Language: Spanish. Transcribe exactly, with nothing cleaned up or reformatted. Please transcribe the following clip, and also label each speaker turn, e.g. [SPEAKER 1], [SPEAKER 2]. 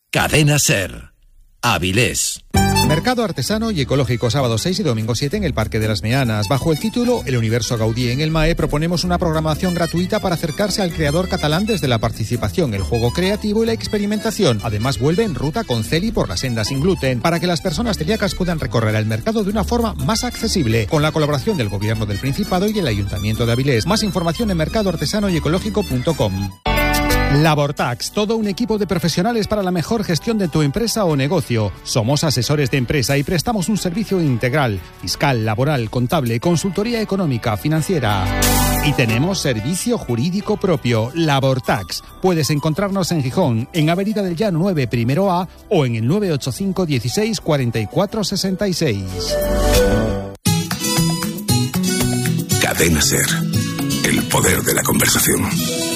[SPEAKER 1] Cadena SER. Avilés.
[SPEAKER 2] Mercado artesano y ecológico, sábado seis y domingo siete en el Parque de las Meanas. Bajo el título El Universo Gaudí en el M A E proponemos una programación gratuita para acercarse al creador catalán desde la participación, el juego creativo y la experimentación. Además vuelve en ruta con Celi por la senda sin gluten para que las personas celíacas puedan recorrer el mercado de una forma más accesible, con la colaboración del Gobierno del Principado y el Ayuntamiento de Avilés. Más información en mercado artesano y ecológico punto com. Labortax, todo un equipo de profesionales para la mejor gestión de tu empresa o negocio. Somos asesores de empresa y prestamos un servicio integral, fiscal, laboral, contable, consultoría económica, financiera. Y tenemos servicio jurídico propio, Labortax. Puedes encontrarnos en Gijón, en Avenida del Llano nueve, primero A, o en el nueve ocho cinco dieciséis cuarenta y cuatro sesenta y seis.
[SPEAKER 3] Cadena SER, el poder de la conversación.